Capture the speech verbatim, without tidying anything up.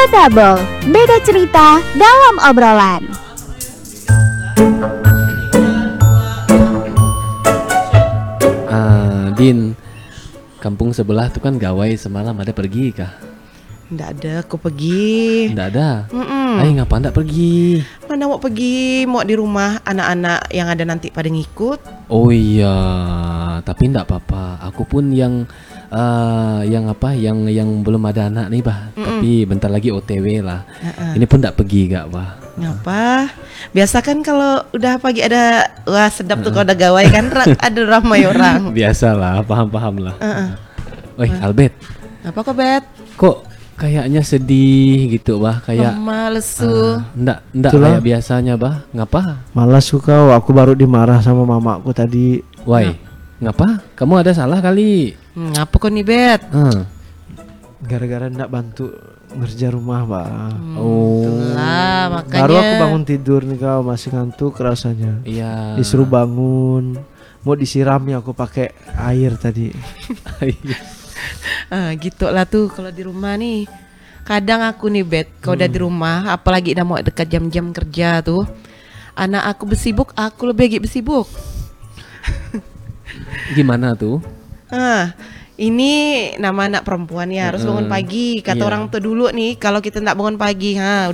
Debatable, beda cerita dalam obrolan. Ah, Din, kampung sebelah tuh kan gawai semalam ada pergi kah? Nggak ada, aku pergi. Nggak ada. Mm-mm. Ay, ngapa ndak pergi? Mana mau pergi, mau di rumah anak-anak yang ada nanti pada ngikut. Oh iya, tapi ndak apa-apa. Aku pun yang uh, yang apa, yang yang belum ada anak nih bah. Mm-mm. Tapi bentar lagi O T W lah. Uh-uh. Ini pun ndak pergi gak bah? Ngapa? Biasa kan kalau udah pagi ada, wah sedap tuh kalau udah gawai kan, ra- ada ramai orang. Biasalah, paham-paham lah. Uh-uh. Oi, Albert, Apa kok Bet? kok kayaknya sedih gitu bah? Kayak Mama lesu. ah, ndak ndak Itulah. kayak biasanya bah? Ngapa? Malas kau, aku baru dimarah sama mamaku tadi. Why? Ngapa? Kamu ada salah kali? Hmm, ngapa kok nih Bet? Hmm. Gara-gara ndak bantu ngerja rumah, Bang. Oh. Itulah makanya. Baru aku bangun tidur nih kau, masih ngantuk rasanya. Iya. Disuruh bangun, mau disirami aku pakai air tadi. Ah, gitu lah tuh kalau di rumah nih. Kadang aku nih Bet, kalau udah di rumah, apalagi udah mau dekat jam-jam kerja tuh, anak aku bersibuk, aku lebih lagi bersibuk. Gimana tuh? Ah, ini nama anak perempuan ya harus bangun pagi. Kata Iya. orang tua dulu nih, kalau kita nggak bangun pagi, ha